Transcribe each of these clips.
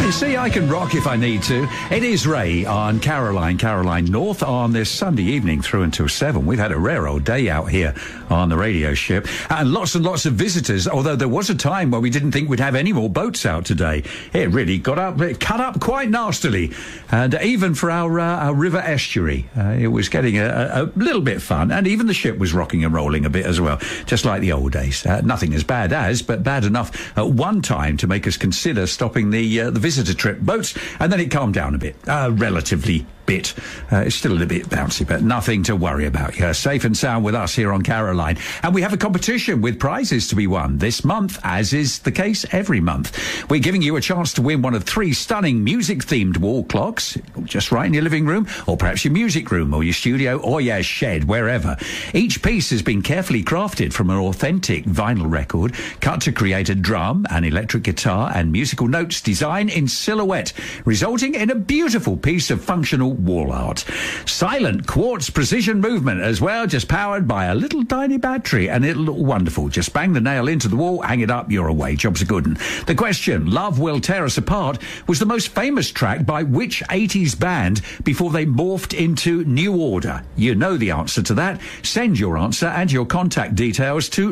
You see, I can rock if I need to. It is Ray on Caroline North on this Sunday evening through until 7. We've had a rare old day out here on the radio ship and lots of visitors, although there was a time when we didn't think we'd have any more boats out today. It really cut up quite nastily. And even for our river estuary, it was getting a little bit fun, and even the ship was rocking and rolling a bit as well, just like the old days. Nothing as bad as, but bad enough at one time to make us consider stopping the visitor trip boats, and then it calmed down a bit, relatively bit. It's still a little bit bouncy, but nothing to worry about. You're safe and sound with us here on Caroline. And we have a competition with prizes to be won this month, as is the case every month. We're giving you a chance to win one of 3 stunning music-themed wall clocks, just right in your living room, or perhaps your music room, or your studio, or your shed, wherever. Each piece has been carefully crafted from an authentic vinyl record, cut to create a drum, an electric guitar, and musical notes design in silhouette, resulting in a beautiful piece of functional wall art. Silent quartz precision movement as well, just powered by a little tiny battery, and it'll look wonderful. Just bang the nail into the wall, hang it up, you're away. Job's a good one. The question, Love Will Tear Us Apart, was the most famous track by which 80s band before they morphed into New Order? You know the answer to that. Send your answer and your contact details to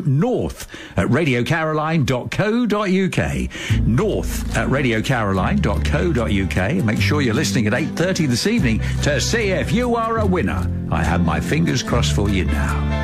north@radiocaroline.co.uk. north@radiocaroline.co.uk. Make sure you're listening at 8:30 this evening to see if you are a winner. I have my fingers crossed for you now.